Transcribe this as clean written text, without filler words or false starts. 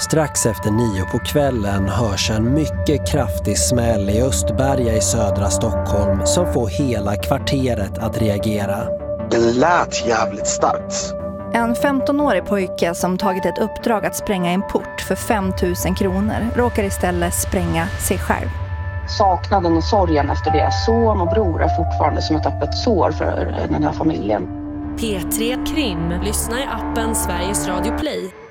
Strax efter 9 på kvällen hörs en mycket kraftig smäll i Östberga i södra Stockholm som får hela kvarteret att reagera. Det lät jävligt starkt. En 15-årig pojke som tagit ett uppdrag att spränga en port för 5 000 kronor råkar istället spränga sig själv. Saknaden och sorgen efter deras son och bror är fortfarande som ett öppet sår för den här familjen. P3 Krim. Lyssna i appen Sveriges Radio Play.